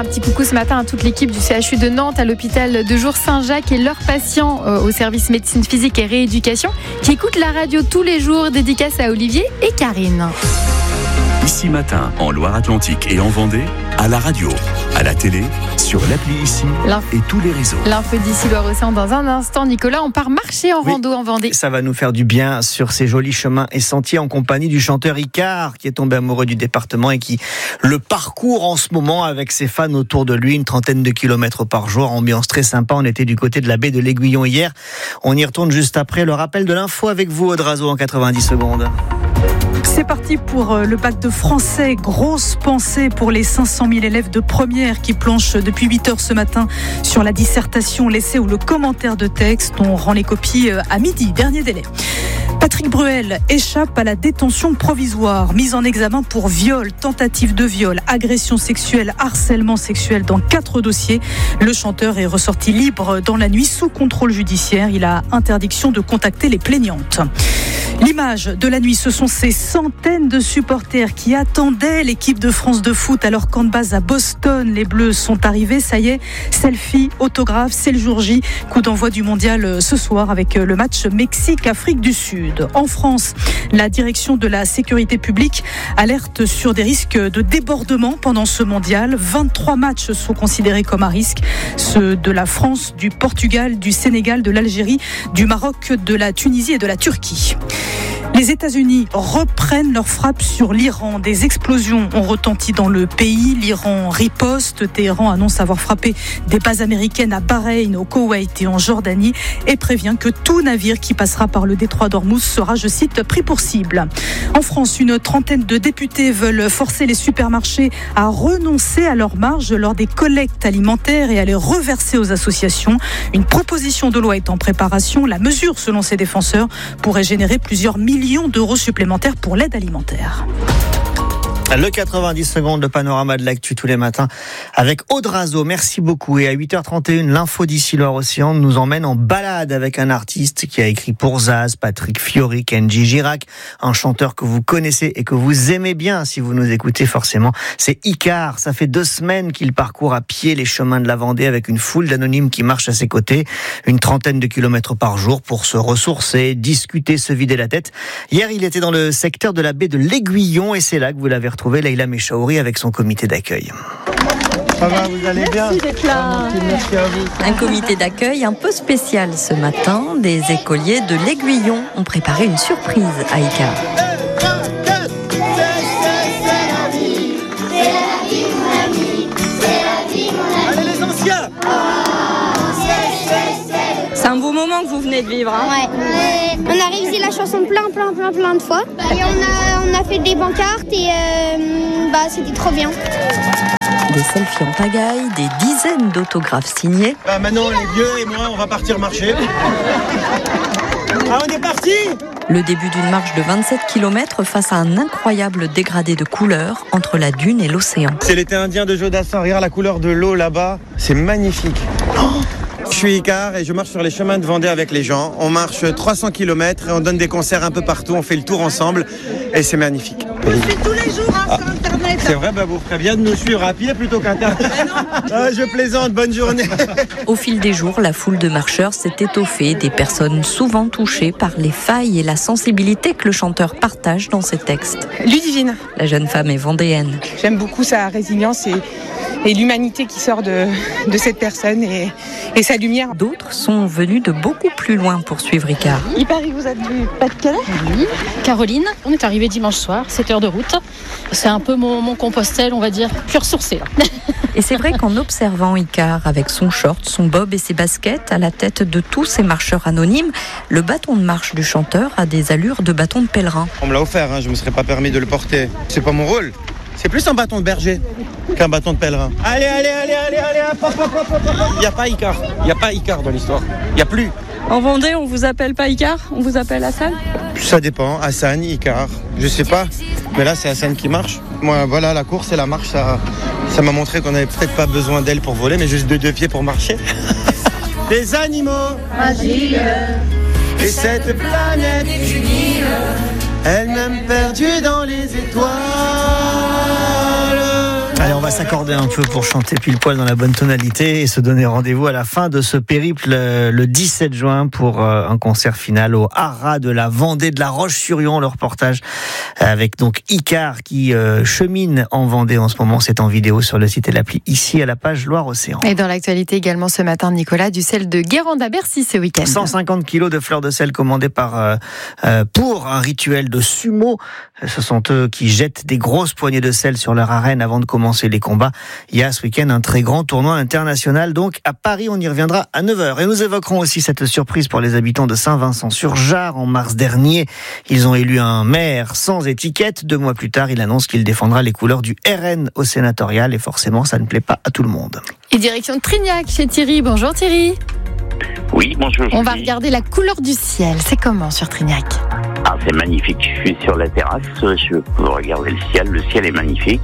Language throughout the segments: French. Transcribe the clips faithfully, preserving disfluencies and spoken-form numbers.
un petit coucou ce matin à toute l'équipe du C H U de Nantes, à l'hôpital de jour Saint-Jacques et leurs patients euh, au service médecine physique et rééducation qui écoutent la radio tous les jours. Dédicace à Olivier et Karine. Ici Matin, en Loire-Atlantique et en Vendée, à la radio, à la télé, sur l'appli Ici et tous les réseaux. L'info d'ici Loire-Océan dans un instant. Nicolas, on part marcher en oui, rando en Vendée. Ça va nous faire du bien sur ces jolis chemins et sentiers en compagnie du chanteur Icare qui est tombé amoureux du département et qui le parcourt en ce moment avec ses fans autour de lui, une trentaine de kilomètres par jour. Ambiance très sympa. On était du côté de la baie de l'Aiguillon hier. On y retourne juste après. Le rappel de l'info avec vous, Audrazo, en quatre-vingt-dix secondes. C'est parti pour le bac de français. Grosse pensée pour les cinq cent mille élèves de première qui planchent depuis huit heures ce matin sur la dissertation, l'essai ou le commentaire de texte. On rend les copies à midi, dernier délai. Patrick Bruel échappe à la détention provisoire, mise en examen pour viol, tentative de viol, agression sexuelle, harcèlement sexuel dans quatre dossiers. Le chanteur est ressorti libre dans la nuit sous contrôle judiciaire. Il a interdiction de contacter les plaignantes. L'image de la nuit, ce sont ces centaines de supporters qui attendaient l'équipe de France de foot alors qu'en base à Boston, les Bleus sont arrivés. Ça y est, selfie, autographe, c'est le jour J. Coup d'envoi du mondial ce soir avec le match Mexique-Afrique du Sud. En France, la direction de la sécurité publique alerte sur des risques de débordement pendant ce mondial. vingt-trois matchs sont considérés comme à risque. Ceux de la France, du Portugal, du Sénégal, de l'Algérie, du Maroc, de la Tunisie et de la Turquie. Les États-Unis reprennent leur frappe sur l'Iran. Des explosions ont retenti dans le pays. L'Iran riposte. Téhéran annonce avoir frappé des bases américaines à Bahreïn, au Koweït et en Jordanie et prévient que tout navire qui passera par le détroit d'Ormuz sera, je cite, pris pour cible. En France, une trentaine de députés veulent forcer les supermarchés à renoncer à leurs marges lors des collectes alimentaires et à les reverser aux associations. Une proposition de loi est en préparation. La mesure, selon ses défenseurs, pourrait générer plusieurs millions d'euros supplémentaires pour l'aide alimentaire. Le quatre-vingt-dix secondes de panorama de l'actu tous les matins avec Audrazo. Merci beaucoup. Et à huit heures trente et une, l'info d'ici Loire-Océan nous emmène en balade avec un artiste qui a écrit pour Zaz, Patrick Fiori, Kenji Girac, un chanteur que vous connaissez et que vous aimez bien si vous nous écoutez forcément. C'est Icare. Ça fait deux semaines qu'il parcourt à pied les chemins de la Vendée avec une foule d'anonymes qui marchent à ses côtés. Une trentaine de kilomètres par jour pour se ressourcer, discuter, se vider la tête. Hier, il était dans le secteur de la baie de l'Aiguillon et c'est là que vous l'avez retrouvé. Leïla Mechaouri avec son comité d'accueil. Ça va, vous allez bien ? Merci d'être là. Merci à vous. Un comité d'accueil un peu spécial ce matin. Des écoliers de l'Aiguillon ont préparé une surprise à Icare. Allez les anciens ! C'est un beau moment que vous venez de vivre. Hein. Ouais. Euh, on a révisé la chanson plein, plein, plein, plein de fois. Et on a, on a fait des pancartes et euh, bah, c'était trop bien. Des selfies en pagaille, des dizaines d'autographes signés. Bah maintenant les vieux et moi on va partir marcher. Ah on est parti ! Le début d'une marche de vingt-sept kilomètres face à un incroyable dégradé de couleurs entre la dune et l'océan. C'est l'été indien de Jodassin. Regarde la couleur de l'eau là-bas. C'est magnifique. Oh, je suis Icare et je marche sur les chemins de Vendée avec les gens. On marche trois cents kilomètres et on donne des concerts un peu partout. On fait le tour ensemble et c'est magnifique. Je suis tous les jours hein, ah, sur Internet. C'est vrai, bah vous ferez bien de nous suivre à pied plutôt qu'Internet. Ah, je plaisante, bonne journée. Au fil des jours, la foule de marcheurs s'est étoffée. Des personnes souvent touchées par les failles et la sensibilité que le chanteur partage dans ses textes. Ludivine. La jeune femme est vendéenne. J'aime beaucoup sa résilience et, et l'humanité qui sort de, de cette personne et, et sa lumière. D'autres sont venus de beaucoup plus loin pour suivre Icare. Il paraît que vous êtes du Pas-de-Calais ? Oui, Caroline. On est arrivé dimanche soir, sept heures de route. C'est un peu mon, mon Compostelle, on va dire, pure sourcée. Là. Et c'est vrai qu'en observant Icare avec son short, son bob et ses baskets à la tête de tous ces marcheurs anonymes, le bâton de marche du chanteur a des allures de bâton de pèlerin. On me l'a offert, hein, je me serais pas permis de le porter. C'est pas mon rôle. C'est plus un bâton de berger qu'un bâton de pèlerin. Allez, allez, allez, allez, allez, hop, hop, hop, hop, hop. Il n'y a pas Icare. Il n'y a pas Icare dans l'histoire. Il n'y a plus. En Vendée, on vous appelle pas Icare, on vous appelle Hassan ? Ça dépend. Hassan, Icare, je sais pas. Mais là, c'est Hassan qui marche. Moi, voilà, la course et la marche, ça, ça m'a montré qu'on n'avait peut-être pas besoin d'elle pour voler, mais juste de deux pieds pour marcher. Des animaux magiques et cette planète unie, elle-même perdue dans les étoiles. Allez, on va s'accorder un peu pour chanter pile poil dans la bonne tonalité et se donner rendez-vous à la fin de ce périple le dix-sept juin pour un concert final au Haras de la Vendée de la Roche-sur-Yon. Le reportage avec donc Icar qui chemine en Vendée en ce moment. C'est en vidéo sur le site et l'appli ici à la page Loire-Océan. Et dans l'actualité également ce matin, Nicolas, du sel de Guérande à Bercy ce week-end. cent cinquante kilos de fleurs de sel commandées par, euh, euh, pour un rituel de sumo. Ce sont eux qui jettent des grosses poignées de sel sur leur arène avant de commencer les combats. Il y a ce week-end un très grand tournoi international, donc à Paris. On y reviendra à neuf heures. Et nous évoquerons aussi cette surprise pour les habitants de Saint-Vincent-sur-Jard. En mars dernier, ils ont élu un maire sans étiquette. Deux mois plus tard, il annonce qu'il défendra les couleurs du R N au sénatorial. Et forcément, ça ne plaît pas à tout le monde. Et direction de Trignac chez Thierry. Bonjour Thierry. Oui, bonjour. On va regarder la couleur du ciel. C'est comment sur Trignac ? Ah, c'est magnifique. Je suis sur la terrasse. Je peux regarder le ciel. Le ciel est magnifique.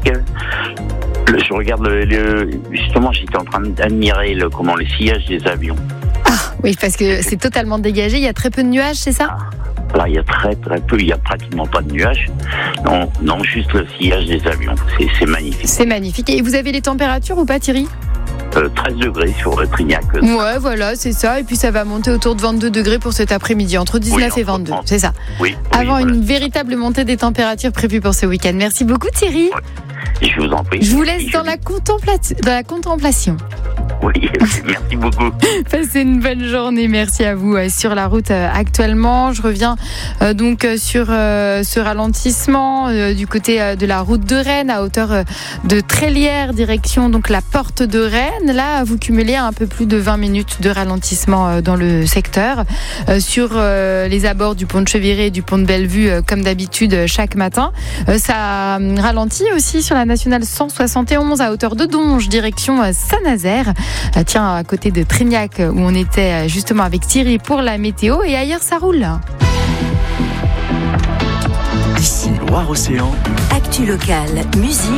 Le, je regarde le, le, justement, j'étais en train d'admirer le, comment le sillage des avions. Ah oui, parce que c'est totalement dégagé. Il y a très peu de nuages, c'est ça ? Là, il y a très très peu. Il y a pratiquement pas de nuages. Non, non, juste le sillage des avions. C'est, c'est magnifique. C'est magnifique. Et vous avez les températures ou pas, Thierry ? Euh, treize degrés sur le Trignac. Ouais, voilà, c'est ça. Et puis ça va monter autour de vingt-deux degrés pour cet après-midi, entre dix-neuf oui, et vingt-deux, c'est ça. Oui. Avant oui, une voilà. véritable montée des températures prévues pour ce week-end. Merci beaucoup, Thierry. Oui. Je vous en prie. Je vous laisse dans la, contempla- dans la contemplation. Oui, merci beaucoup. Passez une bonne journée, merci à vous. Sur la route actuellement, je reviens euh, donc sur euh, ce ralentissement euh, du côté euh, de la route de Rennes à hauteur euh, de Trélières, direction donc la porte de Rennes. Là, vous cumulez un peu plus de vingt minutes de ralentissement euh, dans le secteur. Euh, sur euh, les abords du pont de Cheviré et du pont de Bellevue, euh, comme d'habitude, euh, chaque matin. Euh, ça ralentit aussi sur la nationale cent soixante et onze à hauteur de Donge, direction euh, Saint-Nazaire. Tiens, à côté de Trignac où on était justement avec Thierry pour la météo, et ailleurs ça roule. Ici Loire-Océan. Actu locale, musique.